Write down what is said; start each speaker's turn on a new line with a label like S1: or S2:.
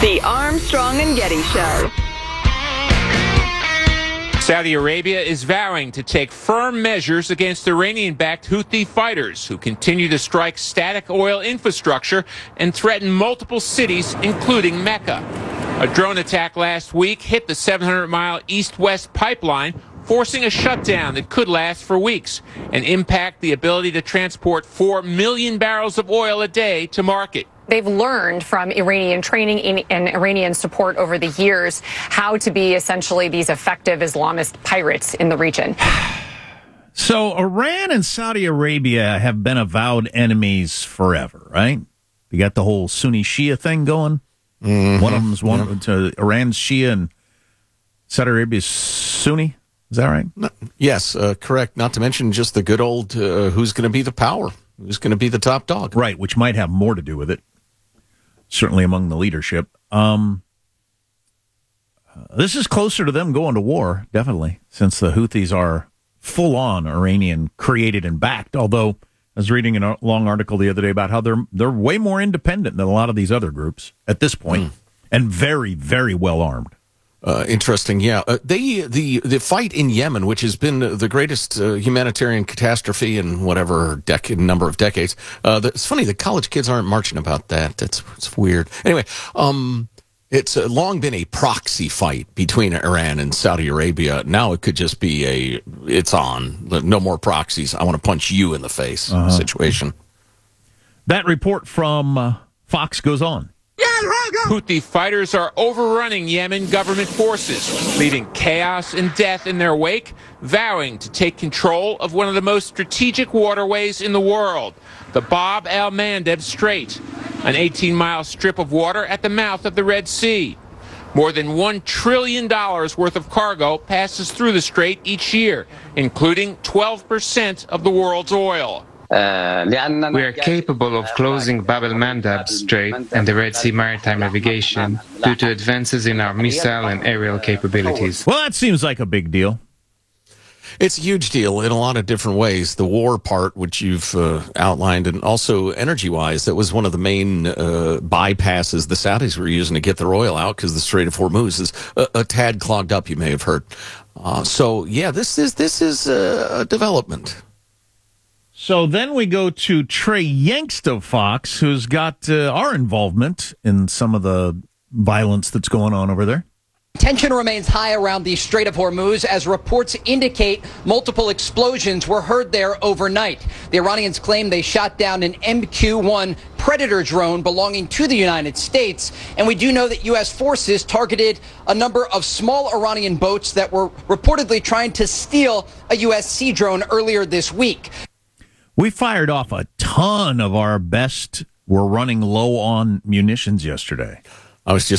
S1: The Armstrong and Getty Show.
S2: Saudi Arabia is vowing to take firm measures against Iranian-backed Houthi fighters who continue to strike static oil infrastructure and threaten multiple cities, including Mecca. A drone attack last week hit the 700-mile east-west pipeline, forcing a shutdown that could last for weeks and impact the ability to transport 4 million barrels of oil a day to market.
S3: They've learned from Iranian training and Iranian support over the years how to be essentially these effective Islamist pirates in the region.
S4: So Iran and Saudi Arabia have been avowed enemies forever, right? You got the whole Sunni Shia thing going. Mm-hmm. One of them's Iran's Shia and Saudi Arabia's Sunni. Is that right?
S5: Yes, correct. Not to mention just the good old who's going to be the power, who's going to be the top dog.
S4: Right, which might have more to do with it. Certainly among the leadership. This is closer to them going to war, definitely, since the Houthis are full-on Iranian created and backed, although I was reading a long article the other day about how they're way more independent than a lot of these other groups at this point, and very, very well armed.
S5: Interesting, yeah. The fight in Yemen, which has been the greatest humanitarian catastrophe in whatever number of decades. It's funny that college kids aren't marching about that. It's weird. Anyway, it's long been a proxy fight between Iran and Saudi Arabia. Now it could just be it's on. No more proxies. I want to punch you in the face situation.
S4: That report from Fox goes on.
S2: Houthi fighters are overrunning Yemen government forces, leaving chaos and death in their wake, vowing to take control of one of the most strategic waterways in the world, the Bab el-Mandeb Strait, an 18-mile strip of water at the mouth of the Red Sea. More than $1 trillion worth of cargo passes through the strait each year, including 12% of the world's oil.
S6: We are capable of closing Bab el-Mandeb Strait and the Red Sea maritime navigation due to advances in our missile and aerial capabilities.
S4: Well, that seems like a big deal.
S5: It's a huge deal in a lot of different ways. The war part, which you've outlined, and also energy-wise, that was one of the main bypasses the Saudis were using to get their oil out because the Strait of Hormuz is a tad clogged up, you may have heard. So, yeah, this is a development.
S4: So then we go to Trey Yangst of Fox, who's got our involvement in some of the violence that's going on over there.
S7: Tension remains high around the Strait of Hormuz as reports indicate multiple explosions were heard there overnight. The Iranians claim they shot down an MQ-1 Predator drone belonging to the United States. And we do know that U.S. forces targeted a number of small Iranian boats that were reportedly trying to steal a U.S. Sea drone earlier this week.
S4: We fired off a ton of our best. We're running low on munitions yesterday.
S5: I was